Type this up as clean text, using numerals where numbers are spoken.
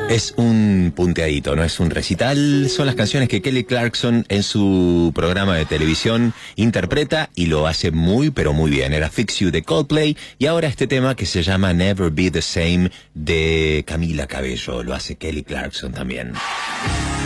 Es un punteadito, no es un recital. Son las canciones que Kelly Clarkson en su programa de televisión interpreta y lo hace muy, pero muy bien. Era Fix You de Coldplay y ahora este tema que se llama Never Be the Same de Camila Cabello. Lo hace Kelly Clarkson también.